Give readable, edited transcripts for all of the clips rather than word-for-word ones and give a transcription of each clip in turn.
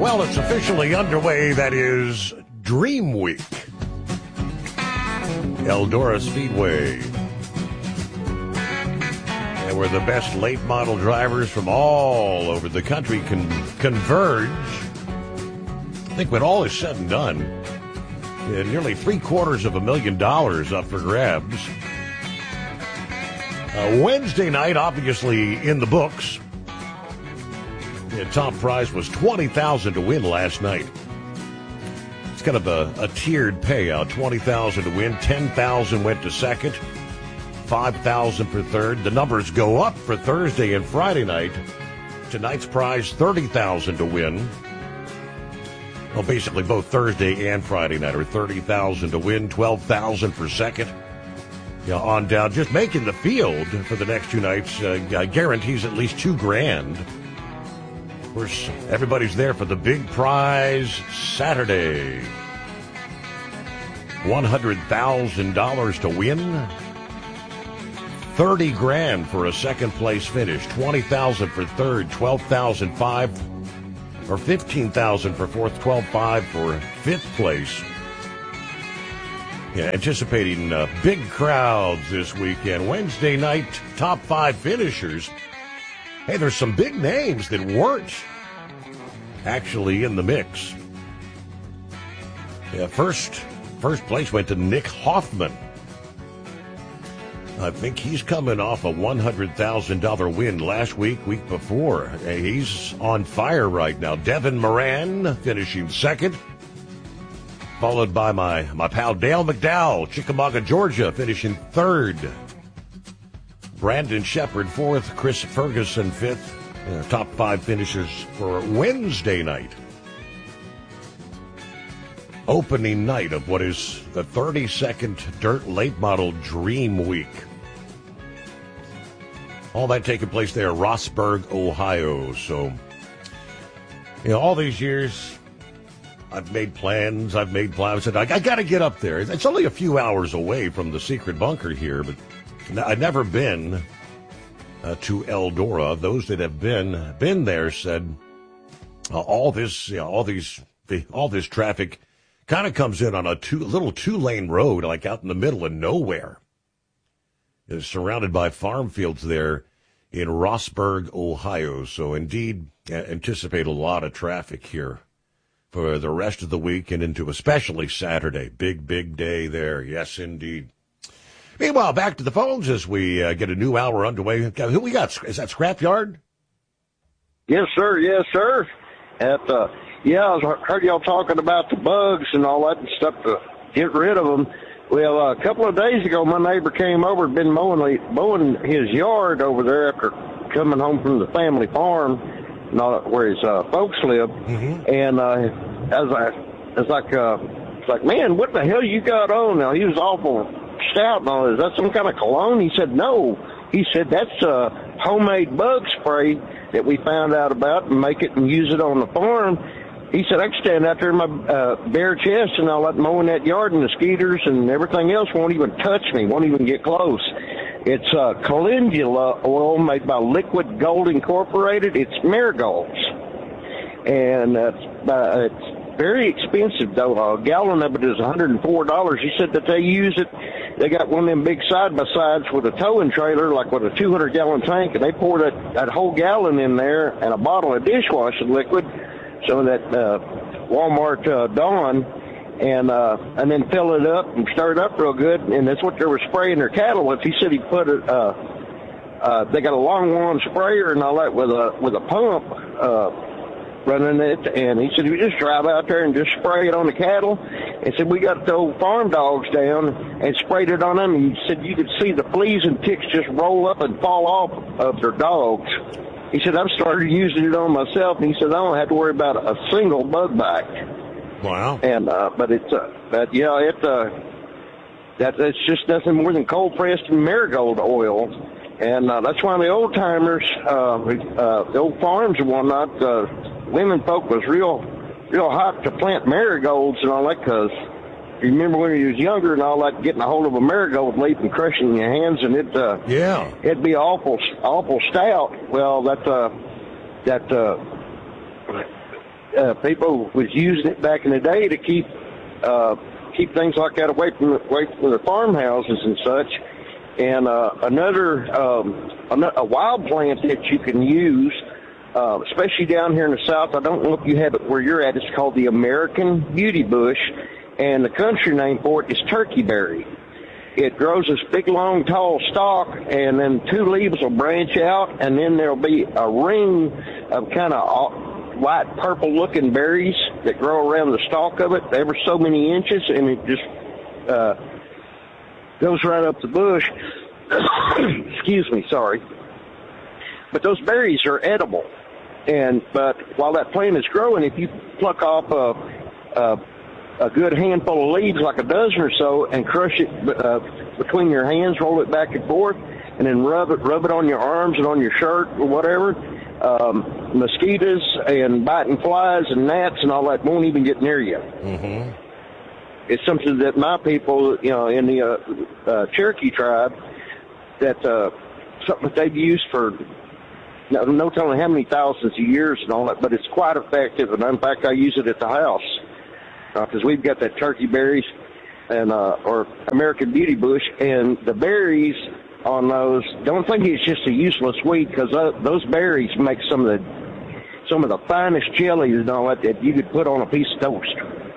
Well, it's officially underway. That is Dream Week. Eldora Speedway. And where the best late model drivers from all over the country can converge. I think when all is said and done, nearly $750,000 up for grabs. Wednesday night, obviously in the books. The top prize was $20,000 to win last night. It's kind of a tiered payout. $20,000 to win, $10,000 went to second, $5,000 for third. The numbers go up for Thursday and Friday night. Tonight's prize, $30,000 to win. Well, basically both Thursday and Friday night are $30,000 to win, $12,000 for second. Yeah, on down. Just making the field for the next two nights guarantees at least $2,000. Of course, everybody's there for the big prize Saturday. $100,000 to win. $30,000 for a second place finish. $20,000 for third. $12,500 or $15,000 for fourth. $12,500 for fifth place. Yeah, anticipating big crowds this weekend. Wednesday night, top five finishers. Hey, there's some big names that weren't actually in the mix. Yeah, first place went to Nick Hoffman. I think he's coming off a $100,000 win last week before. Hey, he's on fire right now. Devin Moran finishing second, followed by my pal Dale McDowell, Chickamauga, Georgia, finishing third. Brandon Shepard, fourth. Chris Ferguson, fifth. Top five finishers for Wednesday night. Opening night of what is the 32nd Dirt Late Model Dream Week. All that taking place there, Rossburg, Ohio. So, all these years, I've made plans. I said, I got to get up there. It's only a few hours away from the secret bunker here, but I've never been to Eldora. Those that have been there said all this traffic kind of comes in on a little two-lane road, like out in the middle of nowhere. It's surrounded by farm fields there in Rossburg, Ohio. So indeed, anticipate a lot of traffic here for the rest of the week and into especially Saturday. Big day there. Yes, indeed. Meanwhile, back to the phones as we get a new hour underway. Who we got? Is that Scrapyard? Yes, sir. I heard y'all talking about the bugs and all that and stuff to get rid of them. Well, a couple of days ago, my neighbor came over and been mowing his yard over there after coming home from the family farm, where his folks live. Mm-hmm. And it's like, man, what the hell you got on now? He was awful stout and all. Is that some kind of cologne? He said, no. He said, that's a homemade bug spray that we found out about and make it and use it on the farm. He said, I can stand out there in my bare chest and I'll let mowing that yard and the mosquitoes and everything else won't even touch me, won't even get close. It's calendula oil made by Liquid Gold Incorporated. It's marigolds. And it's very expensive, though. A gallon of it is $104. He said that they use it. They got one of them big side-by-sides with a towing trailer, like with a 200-gallon tank, and they pour that whole gallon in there and a bottle of dishwashing liquid, so that Walmart Dawn, and then fill it up and stir it up real good, and that's what they were spraying their cattle with. He said he put it. They got a long one sprayer and all that with a pump running it, and he said we just drive out there and just spray it on the cattle. And said we got the old farm dogs down and sprayed it on them. And he said you could see the fleas and ticks just roll up and fall off of their dogs. He said I've started using it on myself, and he said I don't have to worry about a single bug bite. Wow! And that's just nothing more than cold pressed and marigold oil, and that's why the old timers, the old farms and whatnot. Women folk was real hot to plant marigolds and all that, because you remember when you was younger and all that, getting a hold of a marigold leaf and crushing your hands, and it'd be awful stout. Well, people was using it back in the day to keep things like that away from the farmhouses and such. And a wild plant that you can use, especially down here in the South, I don't know if you have it where you're at, it's called the American beauty bush, and the country name for it is turkeyberry. It grows this big, long, tall stalk, and then 2 leaves will branch out, and then there'll be a ring of kind of white, purple-looking berries that grow around the stalk of it, ever so many inches, and it just goes right up the bush. Excuse me, sorry. But those berries are edible. But while that plant is growing, if you pluck off a good handful of leaves, like a dozen or so, and crush it between your hands, roll it back and forth, and then rub it on your arms and on your shirt or whatever, mosquitoes and biting flies and gnats and all that won't even get near you. Mm-hmm. It's something that my people, in the Cherokee tribe, that something that they've used for no telling how many thousands of years and all that, but it's quite effective. And in fact, I use it at the house because we've got that turkey berries and or American beauty bush, and the berries on those. Don't think it's just a useless weed, because those berries make some of the finest jellies and all that you could put on a piece of toast.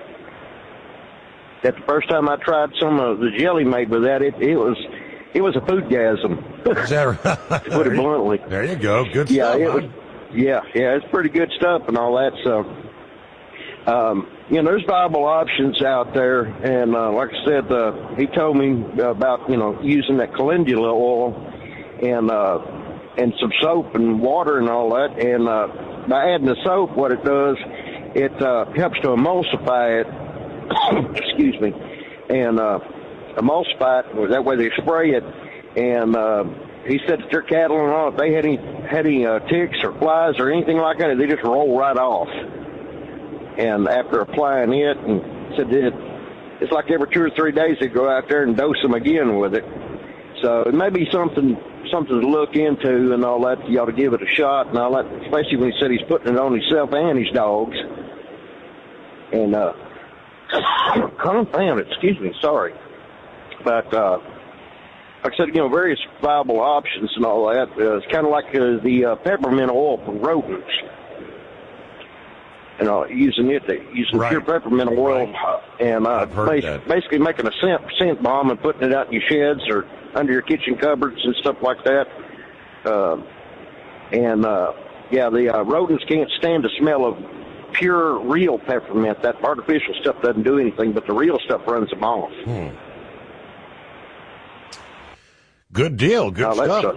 That the first time I tried some of the jelly made with that, it was a foodgasm. Is that right? To put it bluntly. There you go. Good yeah, stuff. It's pretty good stuff and all that. So, there's viable options out there. And like I said, he told me about using that calendula oil and some soap and water and all that. And by adding the soap, what it does, it helps to emulsify it. Excuse me, and emulsify it. That way they spray it. And he said that their cattle and all, if they had any ticks or flies or anything like that, they just roll right off. And after applying it, and said it's like every 2 or 3 days they go out there and dose them again with it. So it may be something to look into and all that. You ought to give it a shot and all that, especially when he said he's putting it on himself and his dogs. And confound it, excuse me, sorry. But like I said, various viable options and all that. It's kind of like the peppermint oil for rodents. Using right. pure peppermint oil, right. And basically making a scent bomb and putting it out in your sheds or under your kitchen cupboards and stuff like that. The rodents can't stand the smell of pure, real peppermint. That artificial stuff doesn't do anything, but the real stuff runs them off. Good deal. Good stuff.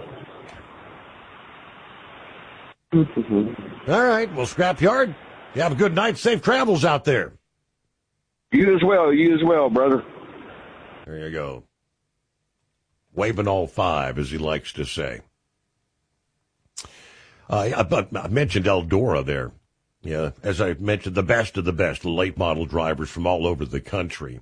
All right. Well, Scrapyard, you have a good night. Safe travels out there. You as well, brother. There you go. Waving all 5, as he likes to say. I mentioned Eldora there. Yeah, as I mentioned, the best of the best, late model drivers from all over the country.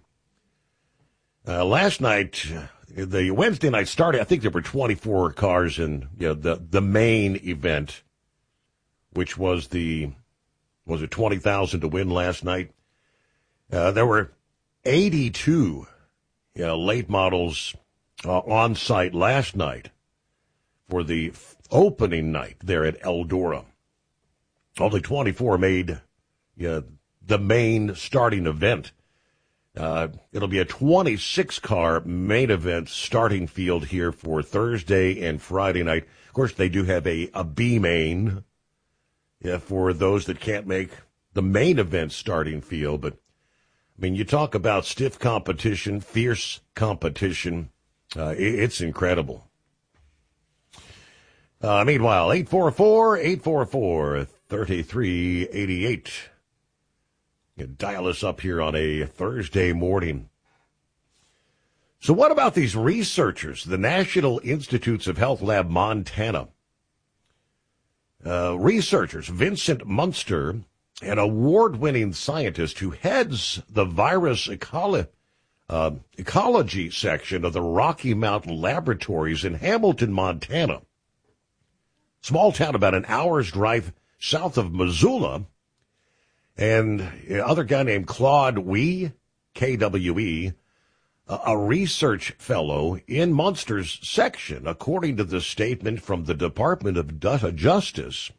Last night, the Wednesday night started, I think there were 24 cars in the main event, which was it 20,000 to win last night? There were 82 late models on site last night for the opening night there at Eldora. Only 24 made the main starting event. It'll be a 26-car main event starting field here for Thursday and Friday night. Of course, they do have a B main for those that can't make the main event starting field. But, I mean, you talk about stiff competition, fierce competition. It's incredible. Meanwhile, 844-3388. You can dial us up here on a Thursday morning. So what about these researchers, the National Institutes of Health Lab Montana? Researchers Vincent Munster, an award-winning scientist who heads the virus ecology section of the Rocky Mountain Laboratories in Hamilton, Montana. Small town about an hour's drive south of Missoula. And other guy named Claude Wee, Kwe, a research fellow in Munster's section, according to the statement from the Department of Justice.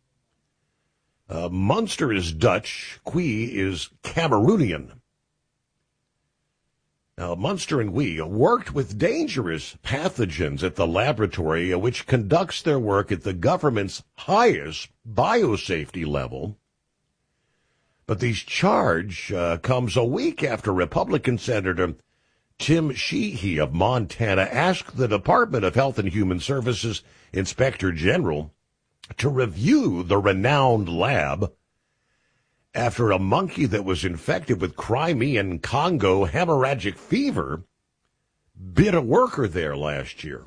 Munster is Dutch, Kwe is Cameroonian. Now, Munster and Wee worked with dangerous pathogens at the laboratory, which conducts their work at the government's highest biosafety level. But this charge comes a week after Republican Senator Tim Sheehy of Montana asked the Department of Health and Human Services Inspector General to review the renowned lab after a monkey that was infected with Crimean Congo hemorrhagic fever bit a worker there last year.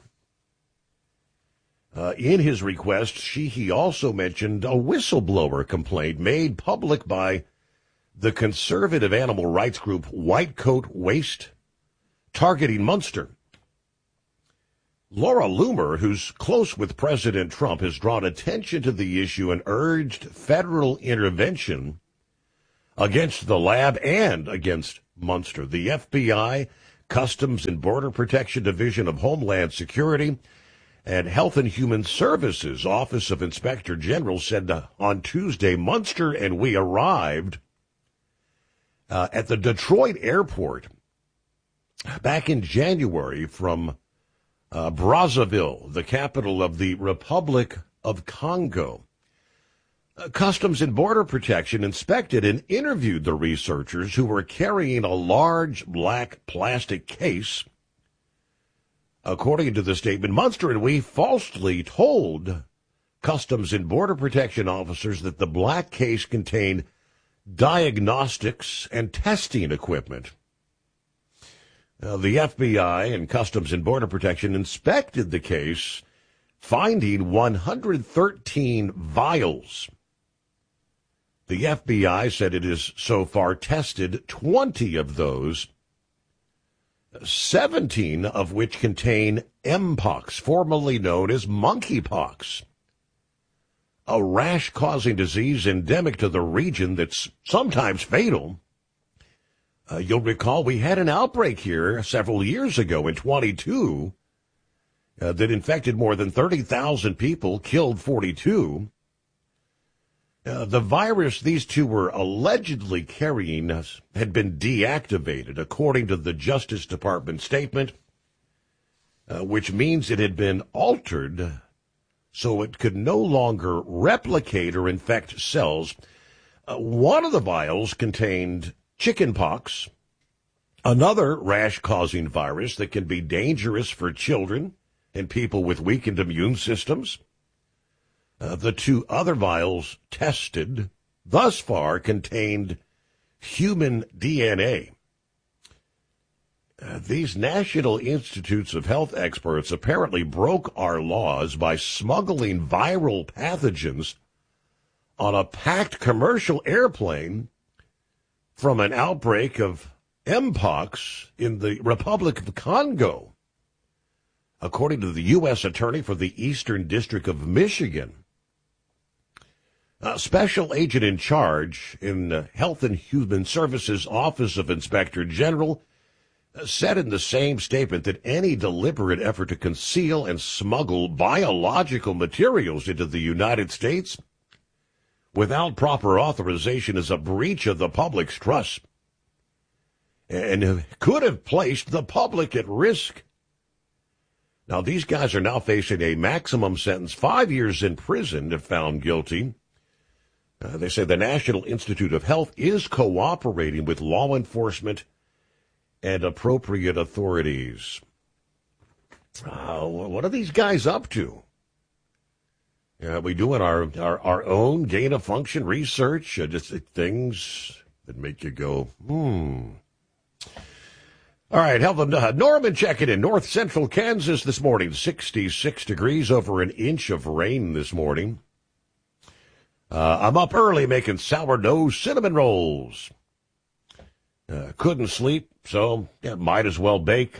In his request, Sheehy also mentioned a whistleblower complaint made public by the conservative animal rights group White Coat Waste, targeting Munster. Laura Loomer, who's close with President Trump, has drawn attention to the issue and urged federal intervention against the lab and against Munster. The FBI, Customs and Border Protection Division of Homeland Security, and Health and Human Services Office of Inspector General said on Tuesday Munster and we arrived at the Detroit airport back in January from Brazzaville, the capital of the Republic of Congo. Customs and Border Protection inspected and interviewed the researchers who were carrying a large black plastic case. According to the statement, Munster and we falsely told Customs and Border Protection officers that the black case contained diagnostics and testing equipment. The FBI and Customs and Border Protection inspected the case, finding 113 vials. The FBI said it has so far tested 20 of those, 17 of which contain Mpox, formerly known as monkeypox, a rash-causing disease endemic to the region that's sometimes fatal. You'll recall we had an outbreak here several years ago in 22 that infected more than 30,000 people, killed 42. The virus these two were allegedly carrying had been deactivated, according to the Justice Department statement, which means it had been altered so it could no longer replicate or infect cells. One of the vials contained chickenpox, another rash-causing virus that can be dangerous for children and people with weakened immune systems. The two other vials tested thus far contained human DNA. These National Institutes of Health experts apparently broke our laws by smuggling viral pathogens on a packed commercial airplane from an outbreak of Mpox in the Republic of Congo, according to the U.S. Attorney for the Eastern District of Michigan. A special agent in charge in Health and Human Services Office of Inspector General said in the same statement that any deliberate effort to conceal and smuggle biological materials into the United States without proper authorization is a breach of the public's trust and could have placed the public at risk. Now, these guys are now facing a maximum sentence, 5 years in prison if found guilty. They say the National Institute of Health is cooperating with law enforcement and appropriate authorities. What are these guys up to? Are we doing our own gain-of-function research? Just things that make you go, All right, Norman checking in. North Central Kansas this morning, 66 degrees, over an inch of rain this morning. I'm up early making sourdough cinnamon rolls. Couldn't sleep, so might as well bake.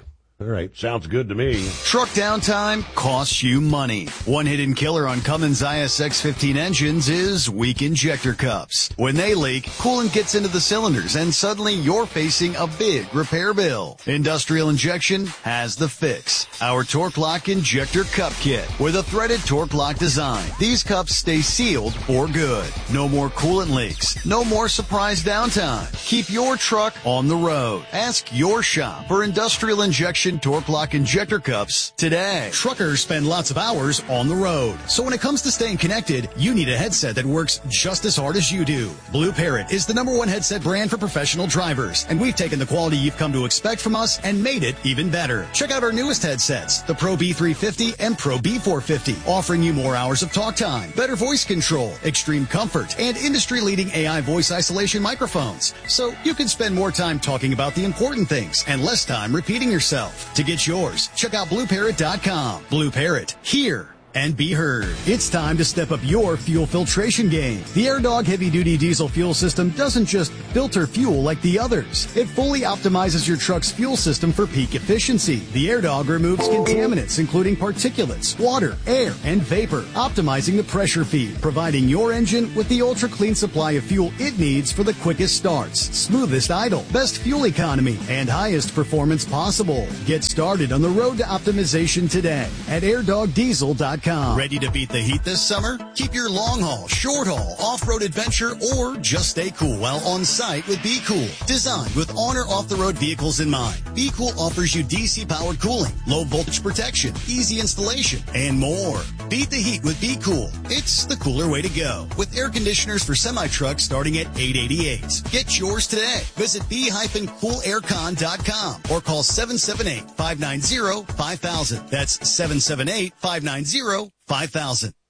All right, sounds good to me. Truck downtime costs you money. One hidden killer on Cummins ISX-15 engines is weak injector cups. When they leak, coolant gets into the cylinders and suddenly you're facing a big repair bill. Industrial Injection has the fix. Our Torque Lock Injector Cup Kit with a threaded Torque Lock design. These cups stay sealed for good. No more coolant leaks. No more surprise downtime. Keep your truck on the road. Ask your shop for Industrial Injection Torque Lock Injector Cups today. Truckers spend lots of hours on the road. So when it comes to staying connected, you need a headset that works just as hard as you do. Blue Parrot is the #1 headset brand for professional drivers, and we've taken the quality you've come to expect from us and made it even better. Check out our newest headsets, the Pro B350 and Pro B450, offering you more hours of talk time, better voice control, extreme comfort, and industry-leading AI voice isolation microphones. So you can spend more time talking about the important things and less time repeating yourself. To get yours, check out BlueParrot.com. Blue Parrot, hear and be heard. It's time to step up your fuel filtration game. The AirDog heavy-duty diesel fuel system doesn't just filter fuel like the others. It fully optimizes your truck's fuel system for peak efficiency. The AirDog removes contaminants, including particulates, water, air, and vapor, optimizing the pressure feed, providing your engine with the ultra-clean supply of fuel it needs for the quickest starts, smoothest idle, best fuel economy, and highest performance possible. Get started on the road to optimization today at airdogdiesel.com. Ready to beat the heat this summer? Keep your long haul, short haul, off-road adventure, or just stay cool while on site with Be Cool. Designed with on or off-the-road vehicles in mind, Be Cool offers you DC-powered cooling, low voltage protection, easy installation, and more. Beat the heat with Be Cool. It's the cooler way to go. With air conditioners for semi-trucks starting at $888. Get yours today. Visit b-coolaircon.com or call 778-590-5000. That's 778-590-5000.